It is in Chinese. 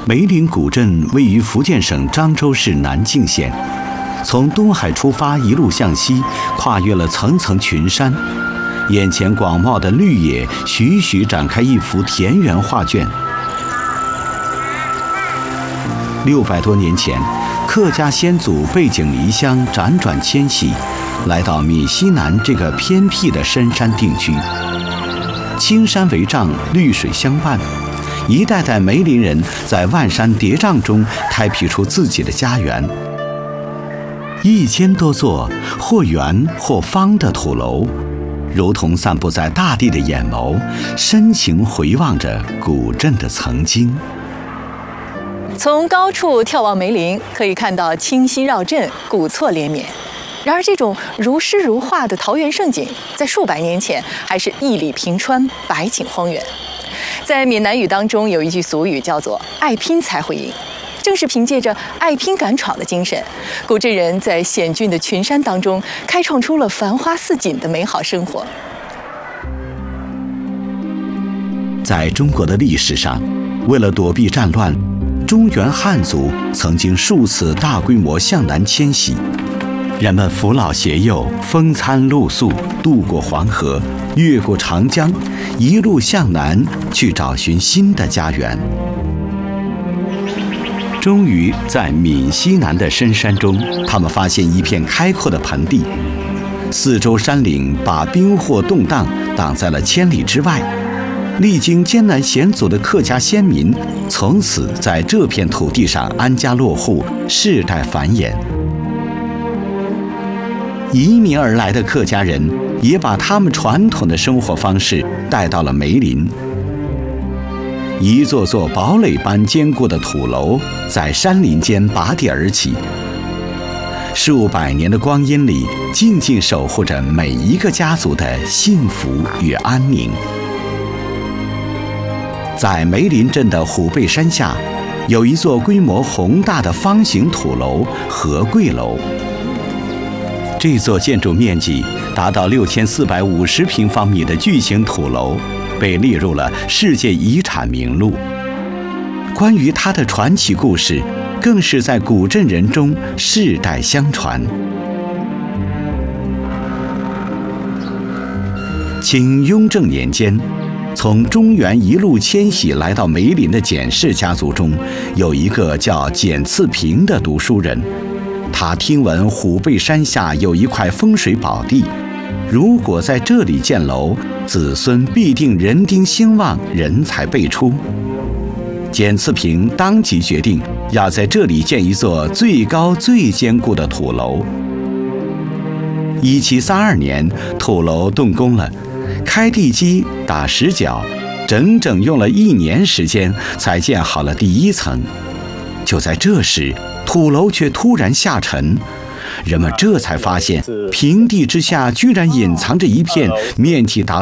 梅林古镇位于福建省漳州市南靖县，从东海出发，一路向西，跨越了层层群山，眼前广袤的绿野徐徐展开一幅田园画卷。600多年前，客家先祖背井离乡，辗转迁徙，来到闽西南这个偏僻的深山定居。青山为障，绿水相伴，一代代梅林人在万山叠嶂中开辟出自己的家园。1000多座或圆或方的土楼，如同散布在大地的眼眸，深情回望着古镇的曾经。 从高处眺望梅林，可以看到清溪绕镇，古厝连绵。然而，这种如诗如画的桃源盛景，在数百年前还是一里平川，百顷荒原。在闽南语当中，有一句俗语叫做“爱拼才会赢”。正是凭借着爱拼敢闯的精神，古镇人在险峻的群山当中，开创出了繁花似锦的美好生活。 在中国的历史上，为了躲避战乱，中原汉族曾经数次大规模向南迁徙。人们扶老携幼，风餐露宿，渡过黄河，越过长江，一路向南去找寻新的家园。终于在闽西南的深山中，他们发现一片开阔的盆地，四周山岭把兵祸动荡挡在了千里之外。历经艰难险阻的客家先民，从此在这片土地上安家落户，世代繁衍。移民而来的客家人也把他们传统的生活方式带到了梅林。一座座堡垒般坚固的土楼在山林间拔地而起，数百年的光阴里，静静守护着每一个家族的幸福与安宁。在梅林镇的虎背山下，有一座规模宏大的方形土楼——和贵楼。这座建筑面积达到6450平方米的巨型土楼，被列入了世界遗产名录。关于它的传奇故事，更是在古镇人中世代相传。清雍正年间，从中原一路迁徙来到梅林的简氏家族中，有一个叫简次平的读书人。他听闻虎背山下有一块风水宝地，如果在这里建楼，子孙必定人丁兴旺，人才辈出。简次平当即决定要在这里建一座最高最坚固的土楼。1732年，土楼动工了，开地基、打石脚，整整用了1年时间才建好了第1层。就在这时，土楼却突然下沉，人们这才发现平地之下居然隐藏着一片面积达